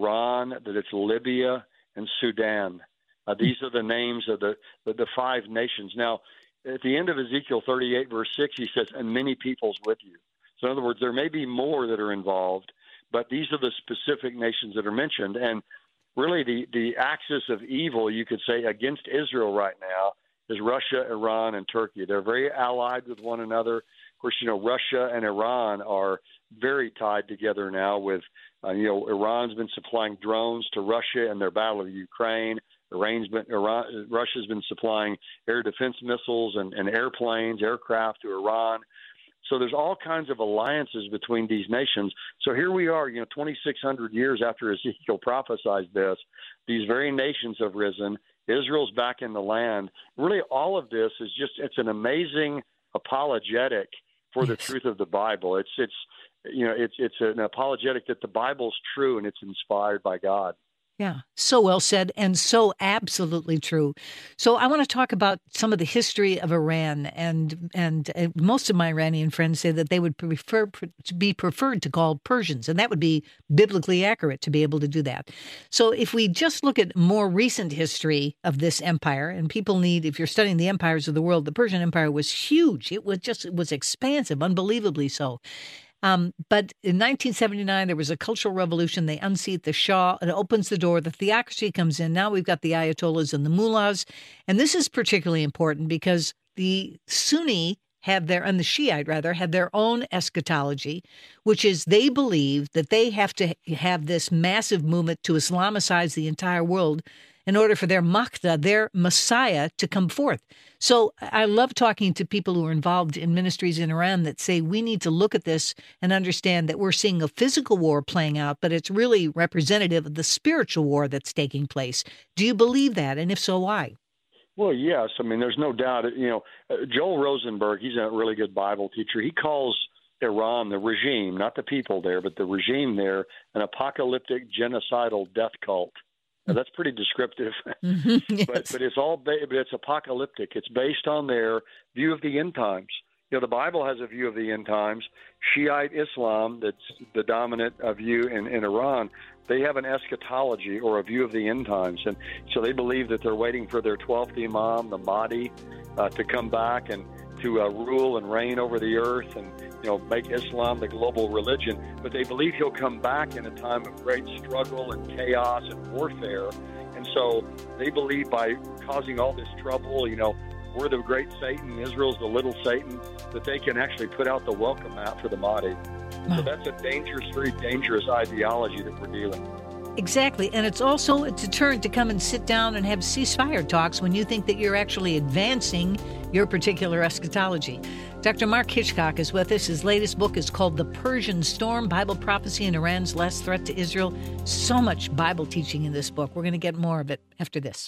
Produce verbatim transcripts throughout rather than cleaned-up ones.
Iran, that it's Libya, and Sudan. Uh, these are the names of the, the, the five nations. Now, at the end of Ezekiel thirty-eight, verse six, he says, and many peoples with you. So in other words, there may be more that are involved, but these are the specific nations that are mentioned. And really the, the axis of evil, you could say, against Israel right now is Russia, Iran, and Turkey. They're very allied with one another. Of course, you know, Russia and Iran are very tied together now with, uh, you know, Iran's been supplying drones to Russia in their battle of Ukraine. Iran's been, Iran, Russia's been supplying air defense missiles and, and airplanes, aircraft to Iran. So there's all kinds of alliances between these nations. So here we are, you know, twenty-six hundred years after Ezekiel prophesied this, these very nations have risen. Israel's back in the land. Really, all of this is just, it's an amazing apologetic for the truth of the Bible. It's, it's, you know, it's, it's an apologetic that the Bible's true and it's inspired by God. Yeah, so well said and so absolutely true. So I want to talk about some of the history of Iran, and and uh, most of my Iranian friends say that they would prefer to be preferred to call Persians, and that would be biblically accurate to be able to do that. So if we just look at more recent history of this empire, and people need, if you're studying the empires of the world, the Persian Empire was huge. It was just, it was expansive, unbelievably so. Um, but in nineteen seventy-nine, there was a cultural revolution. They unseat the Shah. It opens the door. The theocracy comes in. Now we've got the Ayatollahs and the mullahs. And this is particularly important because the Sunni have their, and the Shiite rather, have their own eschatology, which is they believe that they have to have this massive movement to Islamicize the entire world in order for their Mahdi, their Messiah, to come forth. So I love talking to people who are involved in ministries in Iran that say we need to look at this and understand that we're seeing a physical war playing out, but it's really representative of the spiritual war that's taking place. Do you believe that? And if so, why? Well, yes. I mean, there's no doubt. You know, uh, Joel Rosenberg, he's a really good Bible teacher. He calls Iran, the regime, not the people there, but the regime there, an apocalyptic genocidal death cult. Now, that's pretty descriptive, Mm-hmm, yes. but but it's all ba- but it's apocalyptic. It's based on their view of the end times. You know, the Bible has a view of the end times. Shiite Islam, that's the dominant uh, view in, in Iran, they have an eschatology or a view of the end times, and so they believe that they're waiting for their twelfth Imam, the Mahdi, uh, to come back and to uh, rule and reign over the earth and, you know, make Islam the global religion. But they believe he'll come back in a time of great struggle and chaos and warfare. And so they believe by causing all this trouble, you know, we're the great Satan, Israel's the little Satan, that they can actually put out the welcome mat for the Mahdi. So that's a dangerous, very dangerous ideology that we're dealing with. Exactly. And it's also a deterrent to come and sit down and have ceasefire talks when you think that you're actually advancing your particular eschatology. Doctor Mark Hitchcock is with us. His latest book is called The Persian Storm, Bible Prophecy and Iran's Last Threat to Israel. So much Bible teaching in this book. We're going to get more of it after this.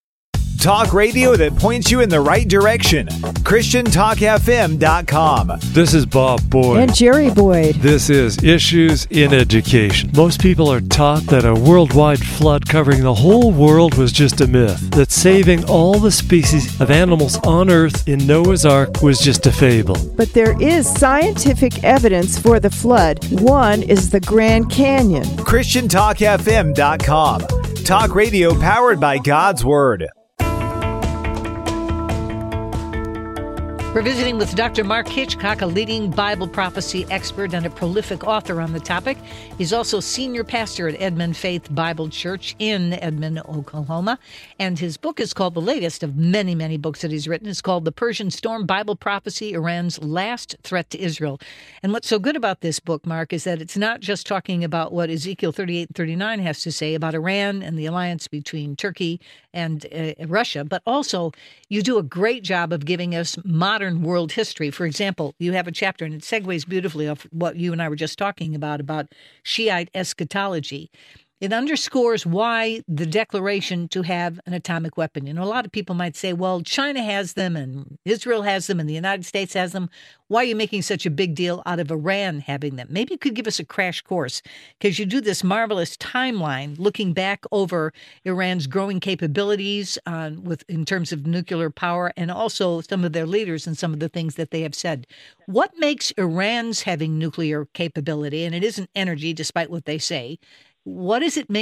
Talk radio that points you in the right direction. Christian Talk F M dot com. This is Bob Boyd. And Jerry Boyd. This is Issues in Education. Most people are taught that a worldwide flood covering the whole world was just a myth, that saving all the species of animals on Earth in Noah's Ark was just a fable. But there is scientific evidence for the flood. One is the Grand Canyon. Christian Talk F M dot com. Talk radio powered by God's Word. We're visiting with Doctor Mark Hitchcock, a leading Bible prophecy expert and a prolific author on the topic. He's also senior pastor at Edmond Faith Bible Church in Edmond, Oklahoma. And his book is called, the latest of many, many books that he's written, is called The Persian Storm, Bible Prophecy, Iran's Last Threat to Israel. And what's so good about this book, Mark, is that it's not just talking about what Ezekiel thirty-eight and thirty-nine has to say about Iran and the alliance between Turkey and uh, Russia, but also you do a great job of giving us modern world history. For example, you have a chapter, and it segues beautifully off what you and I were just talking about, about Shiite eschatology. It underscores why the declaration to have an atomic weapon. You know, a lot of people might say, well, China has them and Israel has them and the United States has them. Why are you making such a big deal out of Iran having them? Maybe you could give us a crash course, because you do this marvelous timeline looking back over Iran's growing capabilities uh, with in terms of nuclear power, and also some of their leaders and some of the things that they have said. What makes Iran's having nuclear capability, and it isn't energy despite what they say, what does it make